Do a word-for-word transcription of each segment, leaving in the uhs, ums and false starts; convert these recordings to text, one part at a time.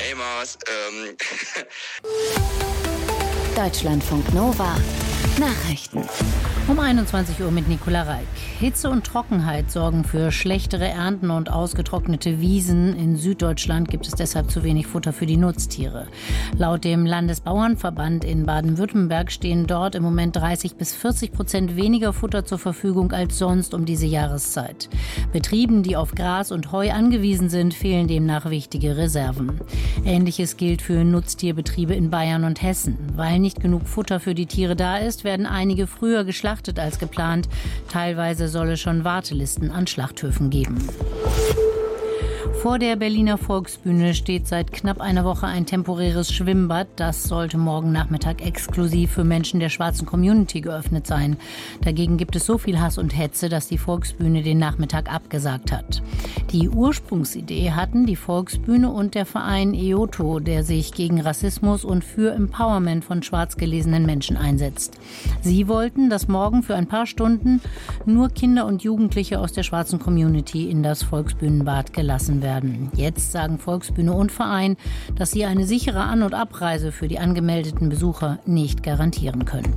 Hey Maus, ähm... Deutschlandfunk Nova Nachrichten. Um einundzwanzig Uhr mit Nicola Reik. Hitze und Trockenheit sorgen für schlechtere Ernten und ausgetrocknete Wiesen. In Süddeutschland gibt es deshalb zu wenig Futter für die Nutztiere. Laut dem Landesbauernverband in Baden-Württemberg stehen dort im Moment dreißig bis vierzig Prozent weniger Futter zur Verfügung als sonst um diese Jahreszeit. Betrieben, die auf Gras und Heu angewiesen sind, fehlen demnach wichtige Reserven. Ähnliches gilt für Nutztierbetriebe in Bayern und Hessen. Weil nicht genug Futter für die Tiere da ist, werden einige früher geschlachtet als geplant. Teilweise soll es schon Wartelisten an Schlachthöfen geben. Vor der Berliner Volksbühne steht seit knapp einer Woche ein temporäres Schwimmbad. Das sollte morgen Nachmittag exklusiv für Menschen der schwarzen Community geöffnet sein. Dagegen gibt es so viel Hass und Hetze, dass die Volksbühne den Nachmittag abgesagt hat. Die Ursprungsidee hatten die Volksbühne und der Verein E O T O, der sich gegen Rassismus und für Empowerment von schwarz gelesenen Menschen einsetzt. Sie wollten, dass morgen für ein paar Stunden nur Kinder und Jugendliche aus der schwarzen Community in das Volksbühnenbad gelassen werden. Jetzt sagen Volksbühne und Verein, dass sie eine sichere An- und Abreise für die angemeldeten Besucher nicht garantieren können.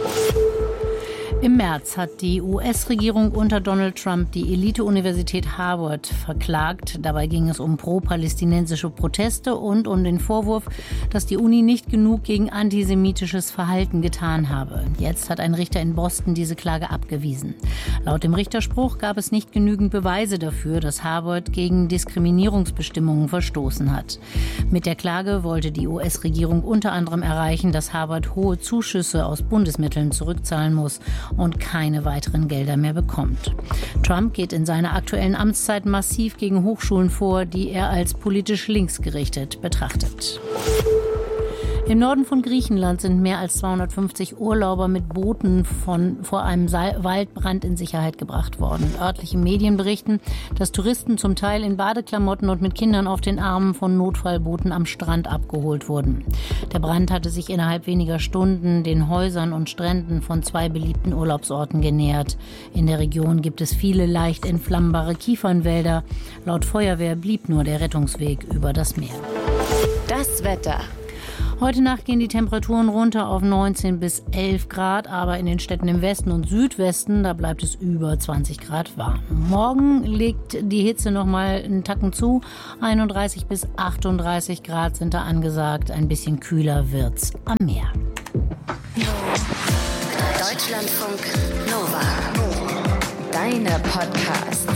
Im März hat die U S-Regierung unter Donald Trump die Elite-Universität Harvard verklagt. Dabei ging es um pro-palästinensische Proteste und um den Vorwurf, dass die Uni nicht genug gegen antisemitisches Verhalten getan habe. Jetzt hat ein Richter in Boston diese Klage abgewiesen. Laut dem Richterspruch gab es nicht genügend Beweise dafür, dass Harvard gegen Diskriminierungsbestimmungen verstoßen hat. Mit der Klage wollte die U S-Regierung unter anderem erreichen, dass Harvard hohe Zuschüsse aus Bundesmitteln zurückzahlen muss und keine weiteren Gelder mehr bekommt. Trump geht in seiner aktuellen Amtszeit massiv gegen Hochschulen vor, die er als politisch linksgerichtet betrachtet. Im Norden von Griechenland sind mehr als zweihundertfünfzig Urlauber mit Booten von, vor einem Waldbrand in Sicherheit gebracht worden. Örtliche Medien berichten, dass Touristen zum Teil in Badeklamotten und mit Kindern auf den Armen von Notfallbooten am Strand abgeholt wurden. Der Brand hatte sich innerhalb weniger Stunden den Häusern und Stränden von zwei beliebten Urlaubsorten genähert. In der Region gibt es viele leicht entflammbare Kiefernwälder. Laut Feuerwehr blieb nur der Rettungsweg über das Meer. Das Wetter. Heute Nacht gehen die Temperaturen runter auf neunzehn bis elf Grad, aber in den Städten im Westen und Südwesten, da bleibt es über zwanzig Grad warm. Morgen legt die Hitze noch mal einen Tacken zu. einunddreißig bis achtunddreißig Grad sind da angesagt. Ein bisschen kühler wird's am Meer. Deutschlandfunk Nova. Deine Podcast.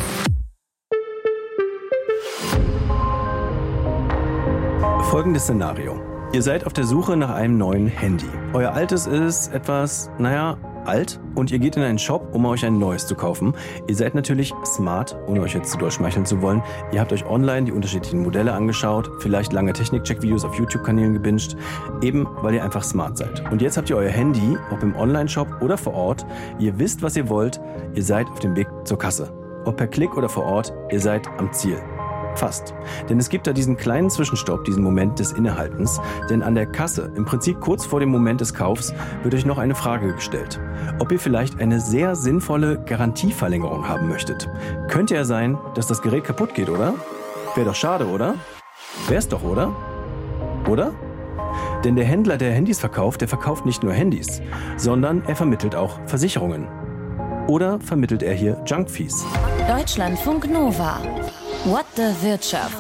Folgendes Szenario. Ihr seid auf der Suche nach einem neuen Handy. Euer altes ist etwas, naja, alt und ihr geht in einen Shop, um euch ein neues zu kaufen. Ihr seid natürlich smart, ohne euch jetzt zu doll schmeicheln zu wollen. Ihr habt euch online die unterschiedlichen Modelle angeschaut, vielleicht lange Technik-Check-Videos auf YouTube-Kanälen gebinged, eben weil ihr einfach smart seid. Und jetzt habt ihr euer Handy, ob im Online-Shop oder vor Ort. Ihr wisst, was ihr wollt. Ihr seid auf dem Weg zur Kasse. Ob per Klick oder vor Ort, ihr seid am Ziel. Fast. Denn es gibt da diesen kleinen Zwischenstopp, diesen Moment des Innehaltens. Denn an der Kasse, im Prinzip kurz vor dem Moment des Kaufs, wird euch noch eine Frage gestellt. Ob ihr vielleicht eine sehr sinnvolle Garantieverlängerung haben möchtet. Könnte ja sein, dass das Gerät kaputt geht, oder? Wäre doch schade, oder? Wär's doch, oder? Oder? Denn der Händler, der Handys verkauft, der verkauft nicht nur Handys, sondern er vermittelt auch Versicherungen. Oder vermittelt er hier Junkfees? Deutschlandfunk Nova. What the Wirtschaft.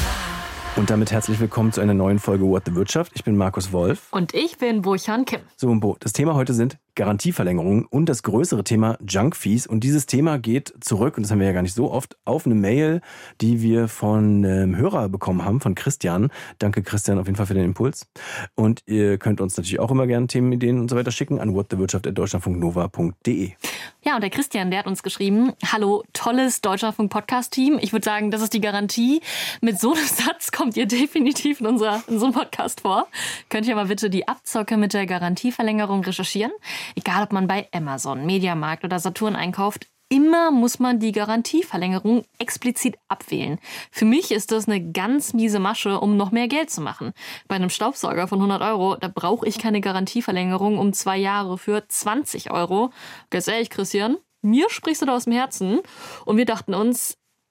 Und damit herzlich willkommen zu einer neuen Folge What the Wirtschaft. Ich bin Markus Wolf. Und ich bin Burchan Kim. So, und Bo, das Thema heute sind Garantieverlängerungen und das größere Thema Junkfees. Und dieses Thema geht zurück, und das haben wir ja gar nicht so oft, auf eine Mail, die wir von einem Hörer bekommen haben, von Christian. Danke Christian auf jeden Fall für den Impuls. Und ihr könnt uns natürlich auch immer gerne Themenideen und so weiter schicken an whatthewirtschaft at deutschlandfunknova punkt de. Ja, und der Christian, der hat uns geschrieben, hallo, tolles Deutschlandfunk-Podcast-Team. Ich würde sagen, das ist die Garantie. Mit so einem Satz kommt ihr definitiv in, unserer, in unserem Podcast vor. Könnt ihr mal bitte die Abzocke mit der Garantieverlängerung recherchieren? Egal, ob man bei Amazon, Mediamarkt oder Saturn einkauft, immer muss man die Garantieverlängerung explizit abwählen. Für mich ist das eine ganz miese Masche, um noch mehr Geld zu machen. Bei einem Staubsauger von hundert Euro, da brauche ich keine Garantieverlängerung um zwei Jahre für zwanzig Euro. Ganz ehrlich, Christian, mir sprichst du da aus dem Herzen. Und wir dachten uns,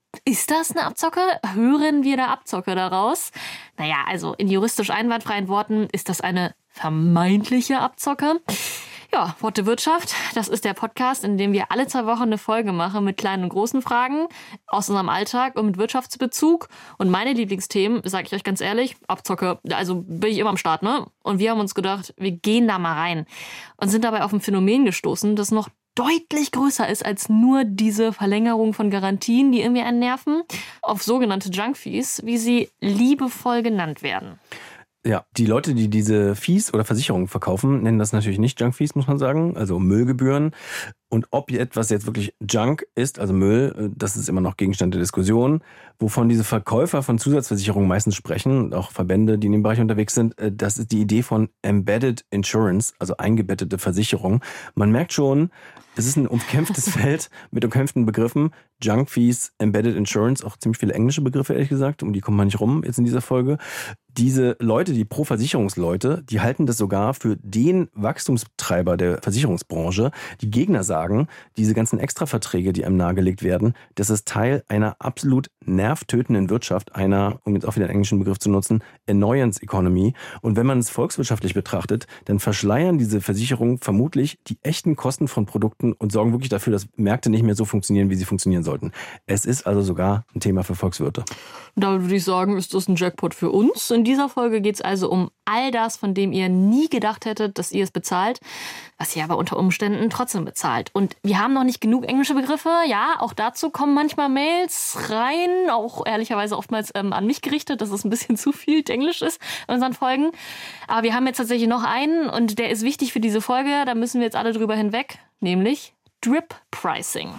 Ist das eine Abzocke? Hören wir da Abzocke daraus? Naja, also in juristisch einwandfreien Worten ist das eine vermeintliche Abzocke. Ja, What the Wirtschaft, das ist der Podcast, in dem wir alle zwei Wochen eine Folge machen mit kleinen und großen Fragen aus unserem Alltag und mit Wirtschaftsbezug. Und meine Lieblingsthemen, sage ich euch ganz ehrlich, Abzocke, also bin ich immer am Start, ne? Und wir haben uns gedacht, wir gehen da mal rein und sind dabei auf ein Phänomen gestoßen, das noch deutlich größer ist als nur diese Verlängerung von Garantien, die irgendwie einen nerven, auf sogenannte Junk-Fees, wie sie liebevoll genannt werden. Ja, die Leute, die diese Fees oder Versicherungen verkaufen, nennen das natürlich nicht Junk-Fees, muss man sagen, also Müllgebühren. Und ob etwas jetzt wirklich Junk ist, also Müll, das ist immer noch Gegenstand der Diskussion. Wovon diese Verkäufer von Zusatzversicherungen meistens sprechen, und auch Verbände, die in dem Bereich unterwegs sind, das ist die Idee von Embedded Insurance, also eingebettete Versicherung. Man merkt schon, es ist ein umkämpftes Feld mit umkämpften Begriffen. Junk-Fees, Embedded Insurance, auch ziemlich viele englische Begriffe, ehrlich gesagt, um die kommen wir nicht rum jetzt in dieser Folge. Diese Leute, die Pro-Versicherungsleute, die halten das sogar für den Wachstumstreiber der Versicherungsbranche. Die Gegner sagen, diese ganzen Extraverträge, die einem nahegelegt werden, das ist Teil einer absolut nervtötenden Wirtschaft, einer, um jetzt auch wieder einen englischen Begriff zu nutzen, Annoyance Economy. Und wenn man es volkswirtschaftlich betrachtet, dann verschleiern diese Versicherungen vermutlich die echten Kosten von Produkten und sorgen wirklich dafür, dass Märkte nicht mehr so funktionieren, wie sie funktionieren sollten. Es ist also sogar ein Thema für Volkswirte. Da würde ich sagen, ist das ein Jackpot für uns. In dieser Folge geht es also um all das, von dem ihr nie gedacht hättet, dass ihr es bezahlt, was ihr aber unter Umständen trotzdem bezahlt. Und wir haben noch nicht genug englische Begriffe. Ja, auch dazu kommen manchmal Mails rein, auch ehrlicherweise oftmals ähm, an mich gerichtet, dass es ein bisschen zu viel Englisch ist in unseren Folgen. Aber wir haben jetzt tatsächlich noch einen und der ist wichtig für diese Folge. Da müssen wir jetzt alle drüber hinweg, nämlich Drip Pricing.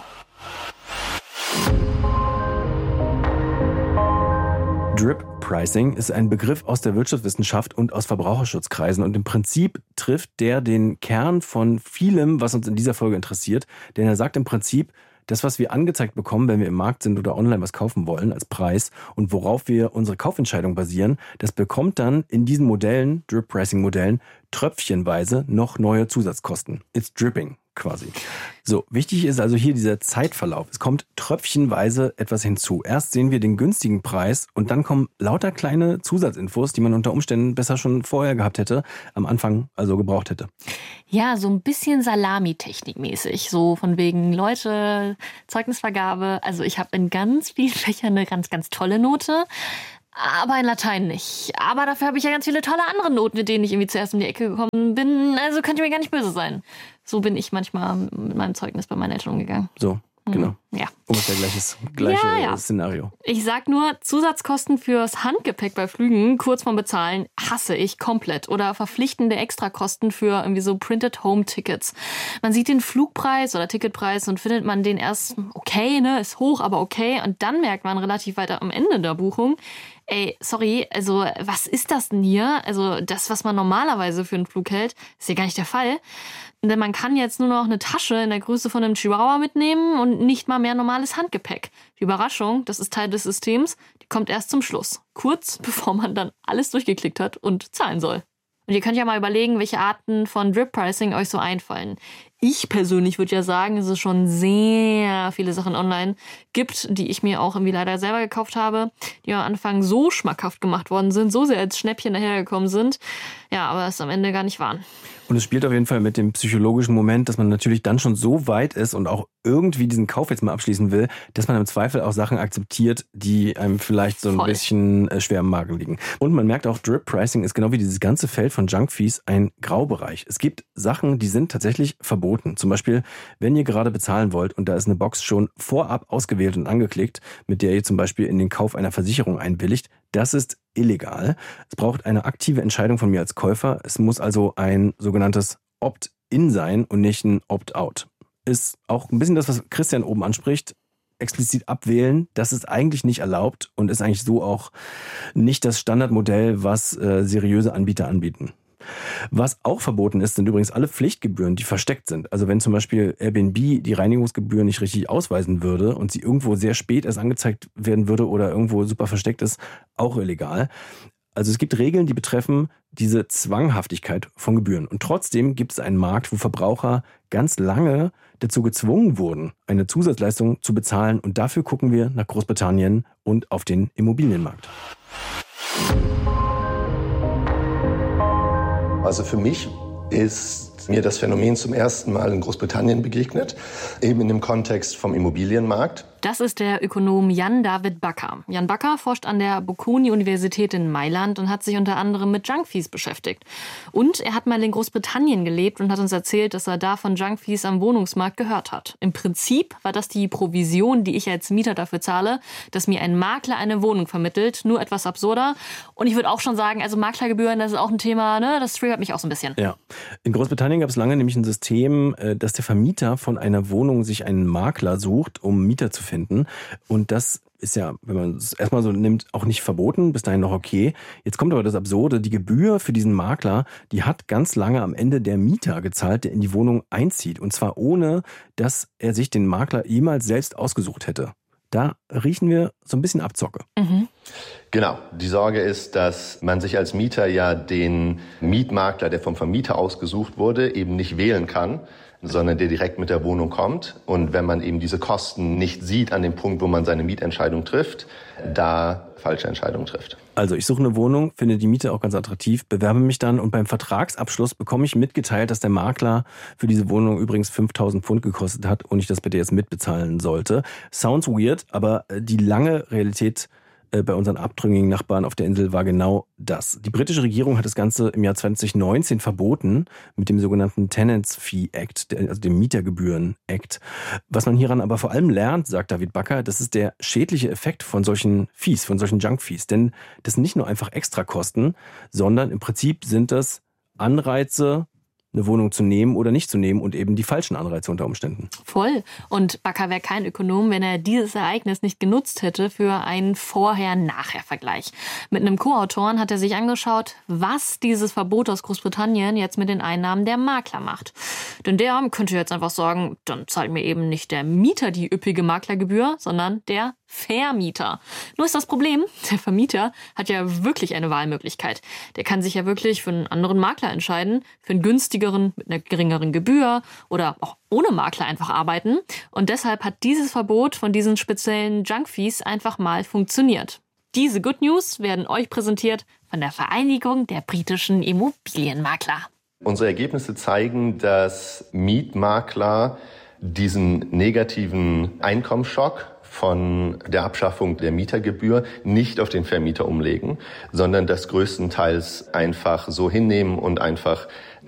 Drip Pricing ist ein Begriff aus der Wirtschaftswissenschaft und aus Verbraucherschutzkreisen und im Prinzip trifft der den Kern von vielem, was uns in dieser Folge interessiert, denn er sagt im Prinzip, das, was wir angezeigt bekommen, wenn wir im Markt sind oder online was kaufen wollen als Preis und worauf wir unsere Kaufentscheidung basieren, das bekommt dann in diesen Modellen, Drip Pricing Modellen, tröpfchenweise noch neue Zusatzkosten. It's dripping. Quasi. So, wichtig ist also hier dieser Zeitverlauf. Es kommt tröpfchenweise etwas hinzu. Erst sehen wir den günstigen Preis und dann kommen lauter kleine Zusatzinfos, die man unter Umständen besser schon vorher gehabt hätte, am Anfang also gebraucht hätte. Ja, so ein bisschen Salami-Technik-mäßig. So von wegen, Leute, Zeugnisvergabe. Also ich habe in ganz vielen Fächern eine ganz, ganz tolle Note. Aber in Latein nicht. Aber dafür habe ich ja ganz viele tolle andere Noten, mit denen ich irgendwie zuerst um die Ecke gekommen bin. Also könnt ihr mir gar nicht böse sein. So bin ich manchmal mit meinem Zeugnis bei meinen Eltern umgegangen. So, genau. Ja. Ungefähr gleiches, gleiche ja, ja. Szenario. Ich sag nur, Zusatzkosten fürs Handgepäck bei Flügen kurz vorm Bezahlen hasse ich komplett. Oder verpflichtende Extrakosten für irgendwie so Printed Home Tickets. Man sieht den Flugpreis oder Ticketpreis und findet man den erst okay, ne, ist hoch, aber okay. Und dann merkt man relativ weiter am Ende der Buchung, ey, sorry, also was ist das denn hier? Also das, was man normalerweise für einen Flug hält, ist ja gar nicht der Fall. Denn man kann jetzt nur noch eine Tasche in der Größe von einem Chihuahua mitnehmen und nicht mal mehr normales Handgepäck. Die Überraschung, das ist Teil des Systems, die kommt erst zum Schluss. Kurz bevor man dann alles durchgeklickt hat und zahlen soll. Und ihr könnt ja mal überlegen, welche Arten von Drip Pricing euch so einfallen. Ich persönlich würde ja sagen, dass es schon sehr viele Sachen online gibt, die ich mir auch irgendwie leider selber gekauft habe, die am Anfang so schmackhaft gemacht worden sind, so sehr als Schnäppchen dahergekommen sind. Ja, aber es am Ende gar nicht waren. Und es spielt auf jeden Fall mit dem psychologischen Moment, dass man natürlich dann schon so weit ist und auch irgendwie diesen Kauf jetzt mal abschließen will, dass man im Zweifel auch Sachen akzeptiert, die einem vielleicht so ein Voll. bisschen schwer im Magen liegen. Und man merkt auch, Drip Pricing ist genau wie dieses ganze Feld von Junk Fees ein Graubereich. Es gibt Sachen, die sind tatsächlich verboten. Zum Beispiel, wenn ihr gerade bezahlen wollt und da ist eine Box schon vorab ausgewählt und angeklickt, mit der ihr zum Beispiel in den Kauf einer Versicherung einwilligt, das ist illegal. Es braucht eine aktive Entscheidung von mir als Käufer. Es muss also ein sogenanntes Opt-in sein und nicht ein Opt-out. Ist auch ein bisschen das, was Christian oben anspricht. Explizit abwählen, das ist eigentlich nicht erlaubt und ist eigentlich so auch nicht das Standardmodell, was äh, seriöse Anbieter anbieten. Was auch verboten ist, sind übrigens alle Pflichtgebühren, die versteckt sind. Also wenn zum Beispiel Airbnb die Reinigungsgebühr nicht richtig ausweisen würde und sie irgendwo sehr spät erst angezeigt werden würde oder irgendwo super versteckt ist, auch illegal. Also es gibt Regeln, die betreffen diese Zwanghaftigkeit von Gebühren. Und trotzdem gibt es einen Markt, wo Verbraucher ganz lange dazu gezwungen wurden, eine Zusatzleistung zu bezahlen. Und dafür gucken wir nach Großbritannien und auf den Immobilienmarkt. Also für mich ist mir das Phänomen zum ersten Mal in Großbritannien begegnet, eben in dem Kontext vom Immobilienmarkt. Das ist der Ökonom Jan David Bakker. Jan Bakker forscht an der Bocconi-Universität in Mailand und hat sich unter anderem mit Junkfees beschäftigt. Und er hat mal in Großbritannien gelebt und hat uns erzählt, dass er da von Junkfees am Wohnungsmarkt gehört hat. Im Prinzip war das die Provision, die ich als Mieter dafür zahle, dass mir ein Makler eine Wohnung vermittelt. Nur etwas absurder. Und ich würde auch schon sagen, also Maklergebühren, das ist auch ein Thema, ne? Das triggert mich auch so ein bisschen. Ja. In Großbritannien gab es lange nämlich ein System, dass der Vermieter von einer Wohnung sich einen Makler sucht, um Mieter zu finden. finden. Und das ist ja, wenn man es erstmal so nimmt, auch nicht verboten, bis dahin noch okay. Jetzt kommt aber das Absurde, die Gebühr für diesen Makler, die hat ganz lange am Ende der Mieter gezahlt, der in die Wohnung einzieht. Und zwar ohne, dass er sich den Makler jemals selbst ausgesucht hätte. Da riechen wir so ein bisschen Abzocke. Mhm. Genau. Die Sorge ist, dass man sich als Mieter ja den Mietmakler, der vom Vermieter ausgesucht wurde, eben nicht wählen kann, sondern der direkt mit der Wohnung kommt. Und wenn man eben diese Kosten nicht sieht an dem Punkt, wo man seine Mietentscheidung trifft, da falsche Entscheidungen trifft. Also ich suche eine Wohnung, finde die Miete auch ganz attraktiv, bewerbe mich dann und beim Vertragsabschluss bekomme ich mitgeteilt, dass der Makler für diese Wohnung übrigens fünftausend Pfund gekostet hat und ich das bitte jetzt mitbezahlen sollte. Sounds weird, aber die lange Realität bei unseren abtrünnigen Nachbarn auf der Insel war genau das. Die britische Regierung hat das Ganze im Jahr zwanzig neunzehn verboten mit dem sogenannten Tenants Fee Act, also dem Mietergebühren Act. Was man hieran aber vor allem lernt, sagt David Bakker, das ist der schädliche Effekt von solchen Fees, von solchen Junk-Fees. Denn das sind nicht nur einfach Extrakosten, sondern im Prinzip sind das Anreize, eine Wohnung zu nehmen oder nicht zu nehmen und eben die falschen Anreize unter Umständen. Voll. Und Bakker wäre kein Ökonom, wenn er dieses Ereignis nicht genutzt hätte für einen Vorher-Nachher-Vergleich. Mit einem Co-Autoren hat er sich angeschaut, was dieses Verbot aus Großbritannien jetzt mit den Einnahmen der Makler macht. Denn der könnte jetzt einfach sagen, dann zahlt mir eben nicht der Mieter die üppige Maklergebühr, sondern der Vermieter. Nur ist das Problem, der Vermieter hat ja wirklich eine Wahlmöglichkeit. Der kann sich ja wirklich für einen anderen Makler entscheiden, für einen günstigeren mit einer geringeren Gebühr oder auch ohne Makler einfach arbeiten. Und deshalb hat dieses Verbot von diesen speziellen Junk-Fees einfach mal funktioniert. Diese Good News werden euch präsentiert von der Vereinigung der britischen Immobilienmakler. Unsere Ergebnisse zeigen, dass Mietmakler diesen negativen Einkommensschock von der Abschaffung der Mietergebühr nicht auf den Vermieter umlegen, sondern das größtenteils einfach so hinnehmen und einfach